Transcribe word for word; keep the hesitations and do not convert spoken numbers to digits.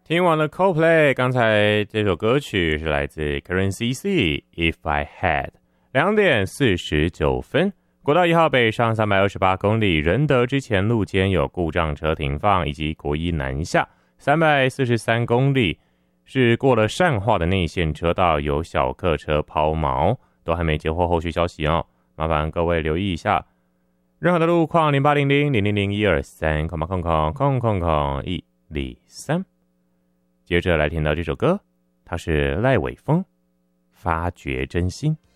听完了 Coldplay， 刚才这首歌曲是来自 Karen C C If I Had， 两点四十九分。国道一号北上三百二十八公里，仁德之前路间有故障车停放，以及国一南下三百四十三公里是过了善化的内线车道，有小客车抛锚，都还没接获后续消息哦，麻烦各位留意一下。任何的路况零八零零零零零一二三空空空空空空一零三。接着来听到这首歌，它是赖伟峰，发掘真心。